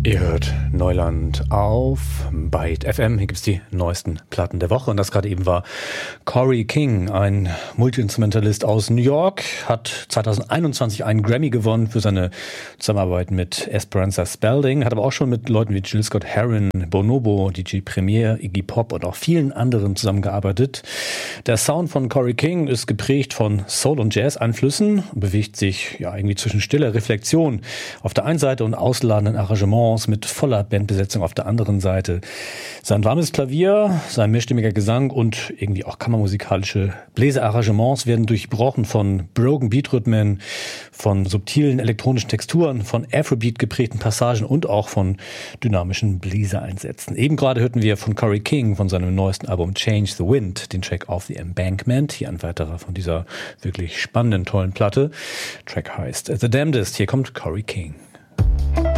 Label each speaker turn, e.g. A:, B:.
A: Ihr hört Neuland auf Byte FM. Hier gibt's die neuesten Platten der Woche. Und das gerade eben war Corey King, ein Multiinstrumentalist aus New York, hat 2021 einen Grammy gewonnen für seine Zusammenarbeit mit Esperanza Spalding, hat aber auch schon mit Leuten wie Jill Scott Heron, Bonobo, DJ Premier, Iggy Pop und auch vielen anderen zusammengearbeitet. Der Sound von Corey King ist geprägt von Soul- und Jazz-Einflüssen und bewegt sich ja irgendwie zwischen stiller Reflexion auf der einen Seite und ausladenden Arrangements mit voller Bandbesetzung auf der anderen Seite. Sein warmes Klavier, sein mehrstimmiger Gesang und irgendwie auch kammermusikalische Bläserarrangements werden durchbrochen von Broken Beat-Rhythmen, von subtilen elektronischen Texturen, von Afrobeat geprägten Passagen und auch von dynamischen Bläsereinsätzen. Eben gerade hörten wir von Corey King von seinem neuesten Album Change the Wind den Track Off the Embankment. Hier ein weiterer von dieser wirklich spannenden, tollen Platte. Track heißt The Damnedest. Hier kommt Corey King.